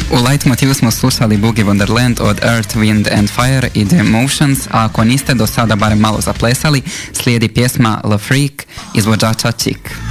U Leitmotivu smo slušali Boogie Wonderland od Earth, Wind and Fire i The Emotions, a ako niste do sada barem malo zaplesali, slijedi pjesma La Freak izvođača Chic.